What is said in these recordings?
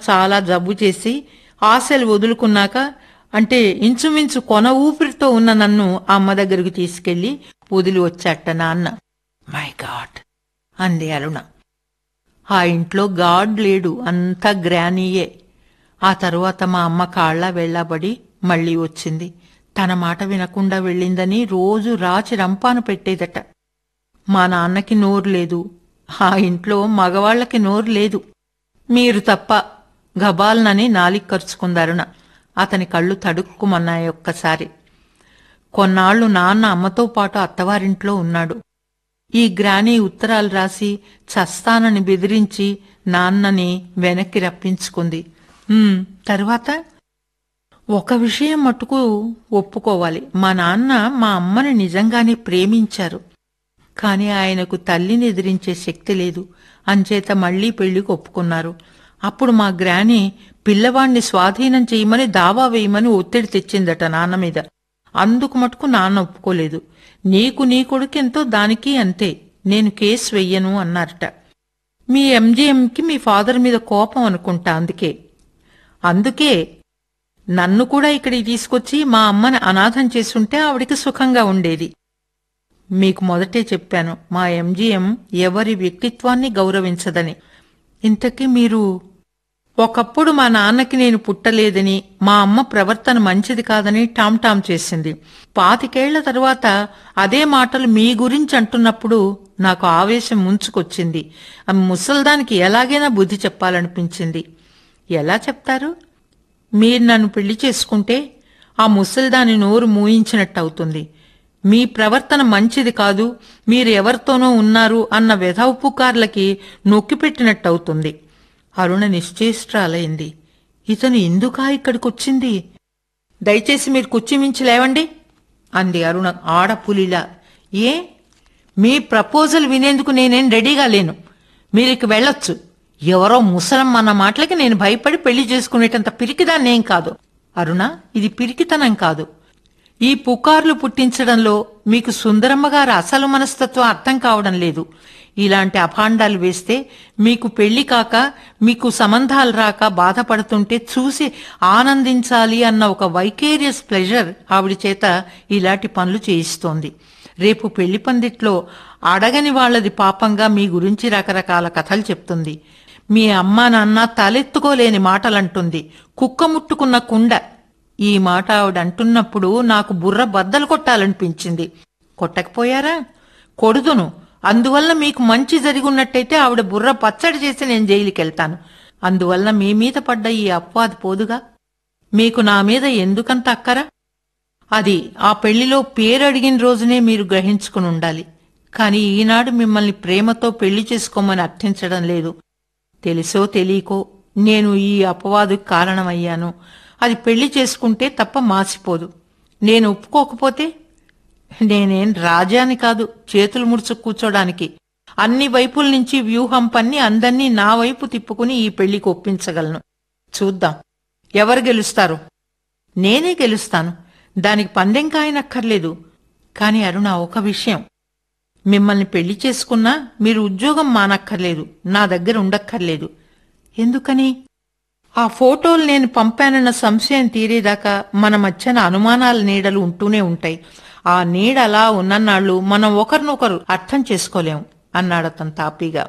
చాలా జబ్బు చేసి ఆశలు వదులుకున్నాక, అంటే ఇంచుమించు కొన ఊపిరితో ఉన్న నన్ను అమ్మ దగ్గరకు తీసుకెళ్లి వదిలి వచ్చాట నాన్న. మై గాడ్ అంది అరుణ. ఆ ఇంట్లో గాడ్ లేడు, అంతా గ్రానీయే. ఆ తరువాత మా అమ్మ కాళ్లా వెళ్లాబడి మళ్లీ వచ్చింది. తన మాట వినకుండా వెళ్ళిందని రోజు రాచి రంపాన పెట్టేదట. మా నాన్నకి నోరు లేదు, ఆ ఇంట్లో మగవాళ్లకి నోరు లేదు. మీరు తప్ప గబాల్నని నాలిక కరుచుకుందరుణ. అతని కళ్ళు తడుక్కుమన్నాయి ఒక్కసారి. కొన్నాళ్లు నాన్న అమ్మతో పాటు అత్తవారింట్లో ఉన్నాడు. ఈ గ్రానీ ఉత్తరాలు రాసి చస్తానని బెదిరించి నాన్నని వెనక్కి రప్పించుకుంది. తరువాత ఒక విషయం మట్టుకు ఒప్పుకోవాలి, మా నాన్న మా అమ్మని నిజంగానే ప్రేమించారు. కాని ఆయనకు తల్లిని ఎదిరించే శక్తి లేదు. అంచేత మళ్లీ పెళ్లికి ఒప్పుకున్నారు. అప్పుడు మా గ్రానీ పిల్లవాణ్ణి స్వాధీనం చేయమని దావా వేయమని ఒత్తిడి తెచ్చిందట నాన్న మీద. అందుకు మటుకు నాన్న ఒప్పుకోలేదు. నీకు నీ కొడుకెంతో దానికి అంతే, నేను కేసు వెయ్యను అన్నారట. మీ ఎంజీఎంకి మీ ఫాదర్ మీద కోపం అనుకుంటా. అందుకే నన్ను కూడా ఇక్కడికి తీసుకొచ్చి మా అమ్మని అనాథం చేసుంటే ఆవిడికి సుఖంగా ఉండేది. మీకు మొదటే చెప్పాను, మా ఎంజీఎం ఎవరి వ్యక్తిత్వాన్ని గౌరవించదని. ఇంతకీ మీరు? ఒకప్పుడు మా నాన్నకి నేను పుట్టలేదని, మా అమ్మ ప్రవర్తన మంచిది కాదని టామ్ చేసింది. 25 ఏళ్ల తరువాత అదే మాటలు మీ గురించి అంటున్నప్పుడు నాకు ఆవేశం ముంచుకొచ్చింది. ఆ ముసల్దానికి ఎలాగైనా బుద్ధి చెప్పాలనిపించింది. ఎలా చెప్తారు? మీరు నన్ను పెళ్లి చేసుకుంటే ఆ ముసల్దాని నోరు మూయించినట్టవుతుంది. మీ ప్రవర్తన మంచిది కాదు, మీరు ఎవరితోనో ఉన్నారు అన్న వెధవ పుకార్లకి నొక్కిపెట్టినట్టవుతుంది. అరుణ నిశ్చేష్ట్రాలైంది. ఇతను ఎందుకా ఇక్కడికొచ్చింది? దయచేసి మీరు కుర్చీమించి లేవండి అంది అరుణ ఆడపులిలా. ఏ, మీ ప్రపోజల్ వినేందుకు నేనేం రెడీగా లేను. మీరికి వెళ్ళొచ్చు. ఎవరో ముసలమ్మ అన్న మాటలకి నేను భయపడి పెళ్లి చేసుకునేటంత పిరికిదాన్నేం కాదు. అరుణ, ఇది పిరికితనం కాదు. ఈ పుకార్లు పుట్టించడంలో మీకు సుందరమ్మగారు అసలు మనస్తత్వం అర్థం కావడం లేదు. ఇలాంటి అభాండాలు వేస్తే మీకు పెళ్లి కాక, మీకు సంబంధాలు రాక బాధపడుతుంటే చూసి ఆనందించాలి అన్న ఒక వైకేరియస్ ప్లెజర్ ఆవిడ చేత ఇలాంటి పనులు చేయిస్తోంది. రేపు పెళ్లి పందిట్లో అడగని వాళ్లది పాపంగా మీ గురించి రకరకాల కథలు చెప్తుంది. మీ అమ్మా నాన్న తలెత్తుకోలేని మాటలంటుంది. కుక్క ముట్టుకున్న కుండ. ఈ మాట ఆవిడ అంటున్నప్పుడు నాకు బుర్ర బద్దలు కొట్టాలనిపించింది. కొట్టకపోయారా? కొడుదును. అందువల్ల మీకు మంచి జరిగున్నట్టయితే ఆవిడ బుర్ర పచ్చడి చేసి నేను జైలుకెళ్తాను. అందువల్ల మీ మీద పడ్డ ఈ అపవాదు పోదుగా. మీకు నా మీద ఎందుకంత అక్కరా? అది ఆ పెళ్లిలో పేరు అడిగిన రోజునే మీరు గ్రహించుకుని ఉండాలి. కాని ఈనాడు మిమ్మల్ని ప్రేమతో పెళ్లి చేసుకోమని అర్థించడం లేదు. తెలుసో తెలియకో నేను ఈ అపవాదుకు కారణమయ్యాను. అది పెళ్లి చేసుకుంటే తప్ప మాసిపోదు. నేను ఒప్పుకోకపోతే? నేనేం రాజాని కాదు చేతులు ముడుచు కూర్చోడానికి. అన్ని వైపుల నుంచి వ్యూహం పన్ని అందర్నీ నా వైపు తిప్పుకుని ఈ పెళ్లికి ఒప్పించగలను. చూద్దాం ఎవరు గెలుస్తారో. నేనే గెలుస్తాను. దానికి పందెం కాయనక్కర్లేదు. కాని అరుణ, ఒక విషయం. మిమ్మల్ని పెళ్లి చేసుకున్నా మీరు ఉద్యోగం మానక్కర్లేదు, నా దగ్గర ఉండక్కర్లేదు. ఎందుకని? ఆ ఫోటోలు నేను పంపానన్న సంశయం తీరేదాకా మన మధ్యన అనుమానాల నీడలు ఉంటూనే ఉంటాయి. ఆ నీడ అలా ఉన్నన్నాళ్లు మనం ఒకరినొకరు అర్థం చేసుకోలేము అన్నాడతను తాపీగా.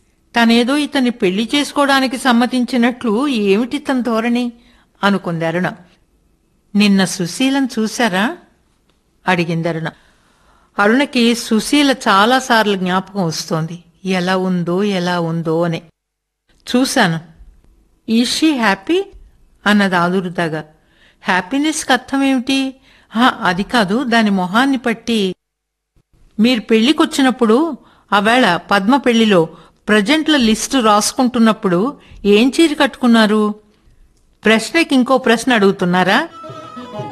తనేదో ఇతన్ని పెళ్లి చేసుకోవడానికి సమ్మతించినట్లు ఏమిటి తన ధోరణి అనుకుంది అరుణ. నిన్న సుశీలను చూశారా అడిగింది అరుణ. అరుణకి సుశీల చాలాసార్లు జ్ఞాపకం వస్తోంది. ఎలా ఉందో అని. చూశాను. ఈజ్ షీ హ్యాపీ అన్నది ఆదురుదాగా. హ్యాపీనెస్కి అర్థమేమిటి? అది కాదు, దాని మొహాన్ని పట్టి. మీరు పెళ్లికొచ్చినప్పుడు ఆవేళ పద్మ పెళ్లిలో ప్రజెంట్ల లిస్టు రాసుకుంటున్నప్పుడు ఏం చీర కట్టుకున్నారు? ప్రశ్నకి ఇంకో ప్రశ్న అడుగుతున్నారా?